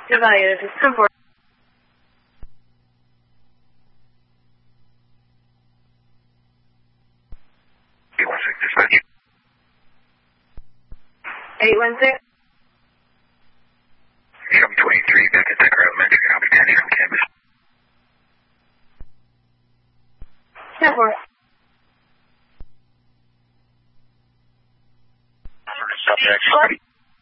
Your value is 10-4. 816 dispatch. 816. Show me 23 back at Decker Elementary. I'll be 10 from campus. 10-4. Subject.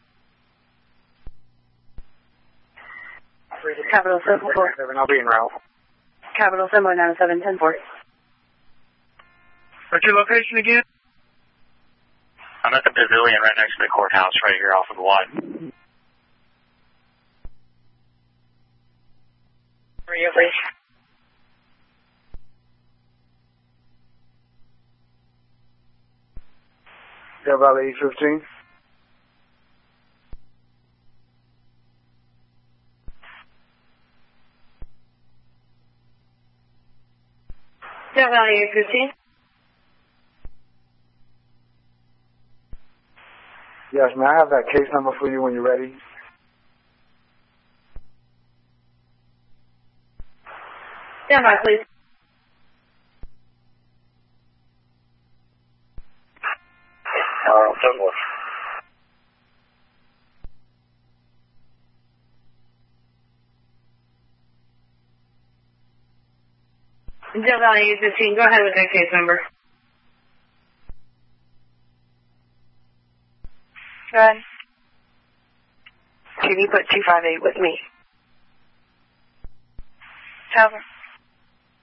Capital 74. I'll be in route. Capital 797 10-4. What's your location again? I'm at the pavilion right next to the courthouse right here off of the Y. Where are you, please? Del Valle 815. Your value 15. Yes, may I have that case number for you when you're ready? Stand by, please. Douglas. Your value 15. Go ahead with that case number. Go ahead. Can you put 258 with me? Cover.